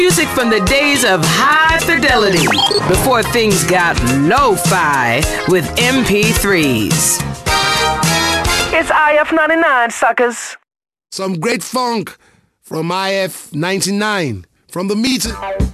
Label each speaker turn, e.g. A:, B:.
A: Music from the days of high fidelity, before things got lo-fi with MP3s. It's IF99, suckers.
B: Some great funk from IF99. From the meter.